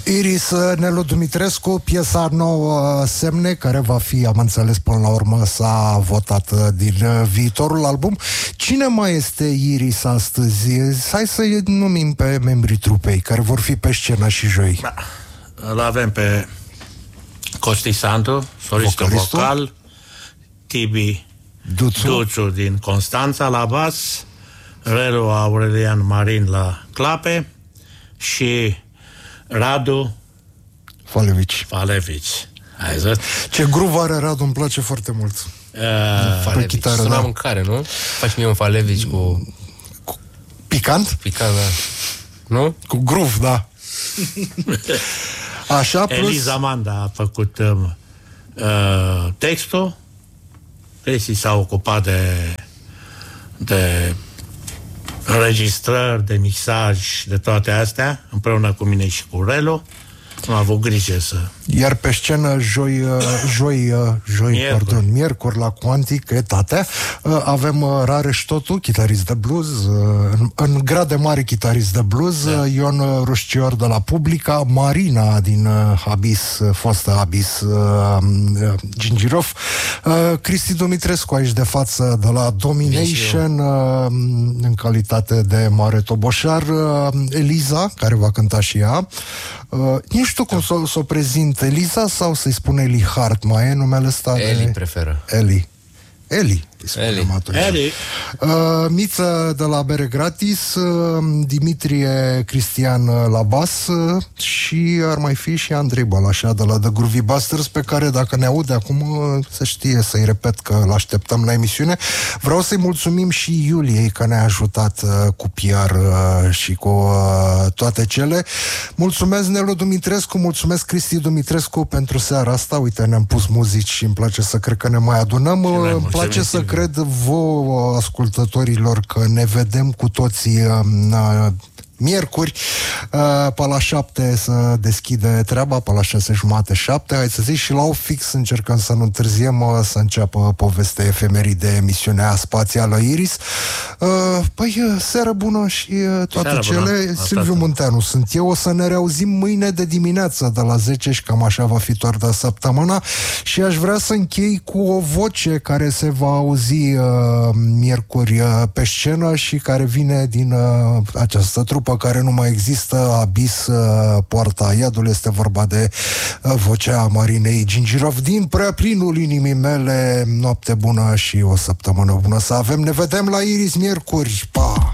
Iris, Nelu Dumitrescu, piesa nouă Semne, care va fi, am înțeles până la urmă, s-a votat din viitorul album. Cine mai este Iris astăzi? Hai să-i numim pe membrii trupei, care vor fi pe scenă și joi. Îl avem pe Costi Sandu, solistul vocal, Tibi Duțu din Constanța la bas, Relu Aurelian Marin la clape și Radu Falevici. Ce gruv are Radu, îmi place foarte mult. Pe chitară, sună da. Mâncare, nu? Faci mie un Falevici cu picant? Picant, da. Nu? Cu gruv, da. Așa, plus... Eliza Manda a făcut textul. Cristi s-a ocupat de înregistrări, de mixaj, de toate astea, împreună cu mine și cu Relu. Am avut grijă să... Iar pe scenă miercuri la Quantic, etatea, avem Rareș Totu, chitarist de blues, în grade mari chitarist de blues, da. Ion Rușcior de la Publica, Marina din Abis, fostă Abis Gingirov, Cristi Dumitrescu aici de față de la Domination, în calitate de mare toboșar, Eliza, care va cânta și ea. Nu știu cum să o prezint, Eliza sau să-i spune Eli Hart, mai e numele ăsta? Eli preferă. Eli. Miță de la Bere Gratis, Dimitrie Cristian la bas și ar mai fi și Andrei Balașa de la The Groovy Busters, pe care dacă ne aude acum să știe, să-i repet că l-așteptăm la emisiune. Vreau să-i mulțumim și Iuliei că ne-a ajutat cu PR și cu toate cele. Mulțumesc Nelu Dumitrescu, mulțumesc Cristi Dumitrescu pentru seara asta. Uite, ne-am pus muzici și îmi place să cred că ne mai adunăm. Îmi place să cred vouă, ascultătorilor, că ne vedem cu toții miercuri, pe la 7 să deschide treaba, pe la 6:30, hai să zic, și la 8 fix încercăm să nu întârziem, să înceapă povestea efemeride, emisiunea spațială Iris. Păi, seară bună și toate seară cele. Bună. Silviu Munteanu sunt eu, o să ne reauzim mâine de dimineață de la 10 și cam așa va fi toată săptămâna și aș vrea să închei cu o voce care se va auzi miercuri pe scenă și care vine din această trupă care nu mai există, Abis, Poarta Iadului. Este vorba de vocea Marinei Gingirov din prea plinul inimii mele. Noapte bună și o săptămână bună să avem. Ne vedem la Iris miercuri. Pa!